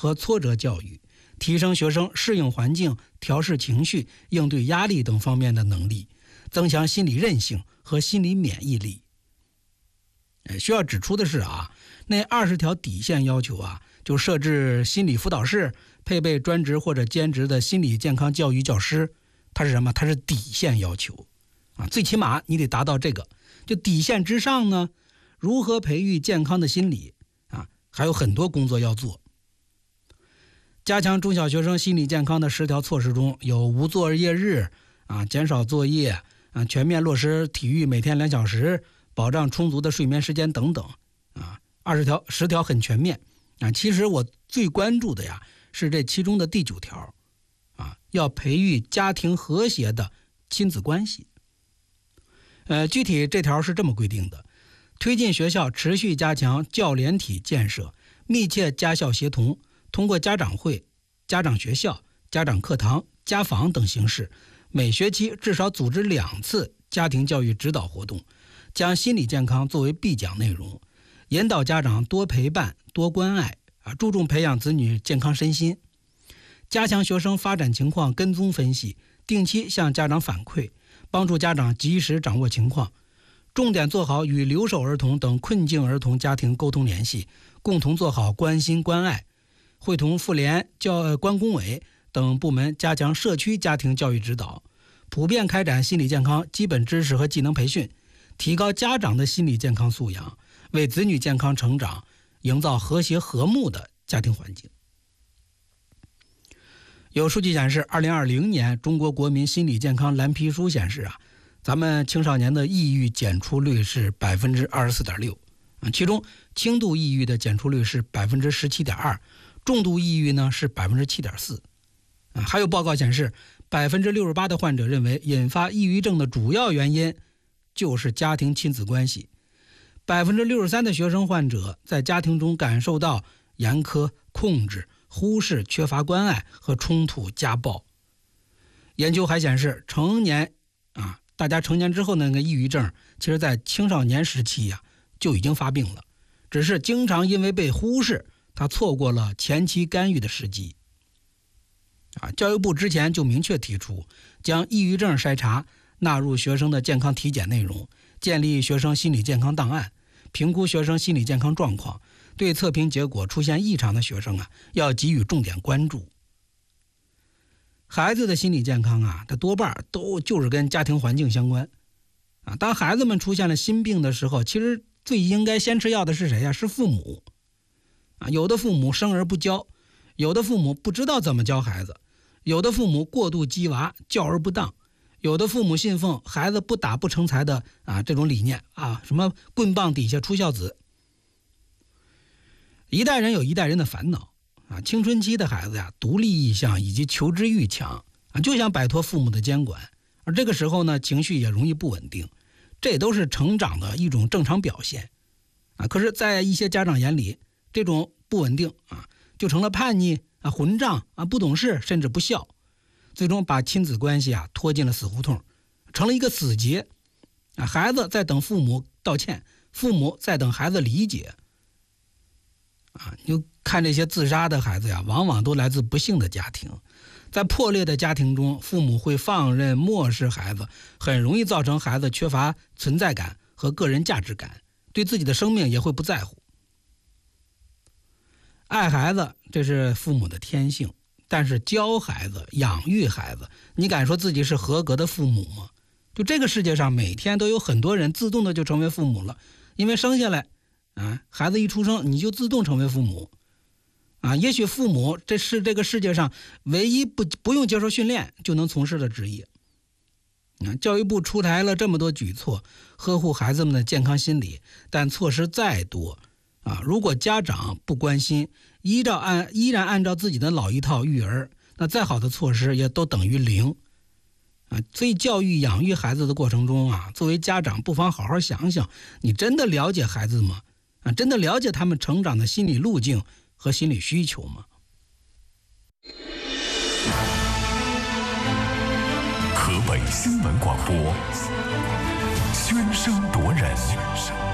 和挫折教育，提升学生适应环境、调试情绪、应对压力等方面的能力，增强心理韧性和心理免疫力。需要指出的是那20条底线要求就设置心理辅导室，配备专职或者兼职的心理健康教育教师。它是什么？它是底线要求最起码你得达到这个。就底线之上呢，如何培育健康的心理还有很多工作要做。加强中小学生心理健康的10条措施中有无作业日减少作业全面落实体育每天2小时，保障充足的睡眠时间等等10条很全面其实我最关注的是这其中的第9条要培育家庭和谐的亲子关系。具体这条是这么规定的：推进学校持续加强教联体建设，密切家校协同，通过家长会、家长学校、家长课堂、家访等形式，每学期至少组织2次家庭教育指导活动，将心理健康作为必讲内容，引导家长多陪伴、多关爱注重培养子女健康身心，加强学生发展情况跟踪分析，定期向家长反馈，帮助家长及时掌握情况，重点做好与留守儿童等困境儿童家庭沟通联系，共同做好关心关爱，会同妇联、关工委等部门加强社区家庭教育指导，普遍开展心理健康基本知识和技能培训，提高家长的心理健康素养，为子女健康成长营造和谐和睦的家庭环境。有数据显示，2020年中国国民心理健康蓝皮书显示咱们青少年的抑郁检出率是 24.6%， 其中轻度抑郁的检出率是 17.2%， 重度抑郁呢是 7.4%。还有报告显示 68% 的患者认为引发抑郁症的主要原因就是家庭亲子关系， 63% 的学生患者在家庭中感受到严苛、控制、忽视、缺乏关爱和冲突、家暴。研究还显示，大家成年之后那个抑郁症，其实在青少年时期就已经发病了，只是经常因为被忽视，他错过了前期干预的时机。教育部之前就明确提出，将抑郁症筛查纳入学生的健康体检内容，建立学生心理健康档案，评估学生心理健康状况，对测评结果出现异常的学生要给予重点关注。孩子的心理健康它多半都就是跟家庭环境相关当孩子们出现了心病的时候，其实最应该先吃药的是谁是父母有的父母生而不教，有的父母不知道怎么教孩子，有的父母过度激娃，教而不当，有的父母信奉孩子不打不成才的这种理念什么棍棒底下出孝子。一代人有一代人的烦恼青春期的孩子独立意向以及求知欲强就想摆脱父母的监管，而这个时候呢，情绪也容易不稳定，这都是成长的一种正常表现可是在一些家长眼里，这种不稳定就成了叛逆混账不懂事，甚至不孝，最终把亲子关系拖进了死胡同，成了一个死结孩子在等父母道歉，父母在等孩子理解你就看这些自杀的孩子往往都来自不幸的家庭，在破裂的家庭中，父母会放任漠视孩子，很容易造成孩子缺乏存在感和个人价值感，对自己的生命也会不在乎。爱孩子这是父母的天性，但是教孩子、养育孩子，你敢说自己是合格的父母吗？就这个世界上每天都有很多人自动的就成为父母了，因为生下来孩子一出生你就自动成为父母也许父母这是这个世界上唯一不用接受训练就能从事的职业教育部出台了这么多举措呵护孩子们的健康心理，但措施再多如果家长不关心，依然按照自己的老一套育儿，那再好的措施也都等于零所以教育养育孩子的过程中作为家长不妨好好想想，你真的了解孩子吗？真的了解他们成长的心理路径和心理需求吗？ 河北新闻广播，喧声夺人。